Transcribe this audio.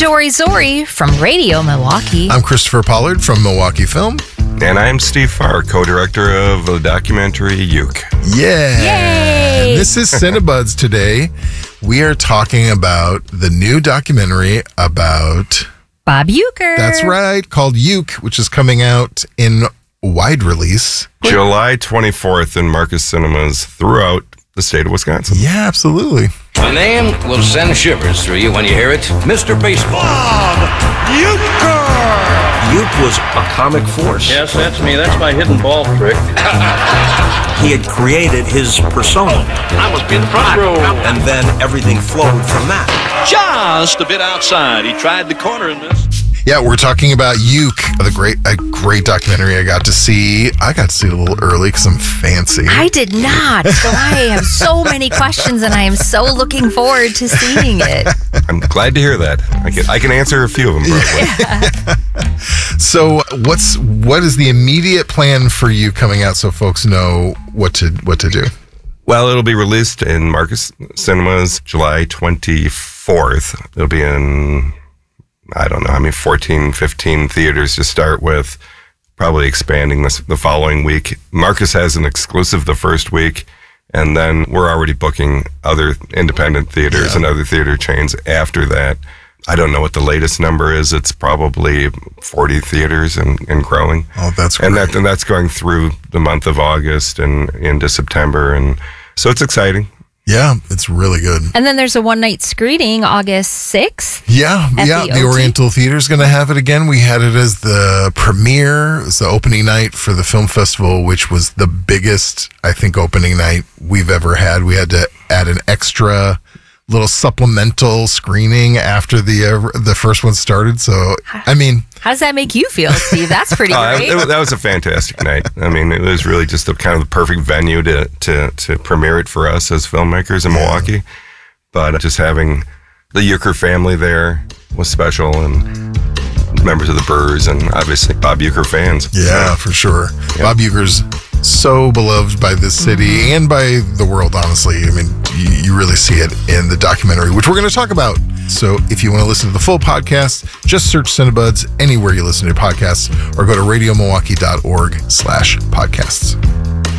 Dory Zori from Radio Milwaukee. I'm Christopher Pollard from Milwaukee Film. And I'm Steve Farr, co-director of the documentary Uke. Yeah. Yay! This is Cinebuds today. We are talking about the new documentary about Bob Uecker. That's right, called Uke, which is coming out in wide release. July 24th in Marcus Cinemas throughout the state of Wisconsin. Yeah, absolutely. The name will send shivers through you when you hear it. Mr. Baseball. Bob Uecker. Uke was a comic force. Yes, that's me. That's my hidden ball trick. He had created his persona. I must be in the front row. And then everything flowed from that. Just a bit outside. He tried the corner and missed. Yeah, we're talking about Uke, a great documentary I got to see. I got to see it a little early because I'm fancy. I did not. So I have so many questions and I am so looking forward to seeing it. I'm glad to hear that. I can answer a few of them, probably. So what is the immediate plan for you coming out so folks know what to do? Well, it'll be released in Marcus Cinemas July 24th. It'll be in, 14, 15 theaters to start with, probably expanding this the following week. Marcus has an exclusive the first week, and then we're already booking other independent theaters and other theater chains after that. I don't know what the latest number is. It's probably 40 theaters and growing. Oh, that's great. And that's going through the month of August and into September. And so it's exciting. Yeah, it's really good. And then there's a one-night screening August 6th. Yeah. The Oriental Theater is going to have it again. We had it as the premiere. It was the opening night for the film festival, which was the biggest, I think, opening night we've ever had. We had to add an extra little supplemental screening after the first one started. So, I mean, how does that make you feel, Steve? That's pretty great. That was a fantastic night. I mean, it was really just the kind of the perfect venue to premiere it for us as filmmakers in Milwaukee. But just having the Uecker family there was special, and members of the Burrs, and obviously Bob Uecker fans. Yeah, for sure. Yeah. Bob Uecker's so beloved by this city and by the world, honestly. I mean, you really see it in the documentary, which we're going to talk about. So if you want to listen to the full podcast, just search Cinebuds anywhere you listen to podcasts or go to radiomilwaukee.org/podcasts.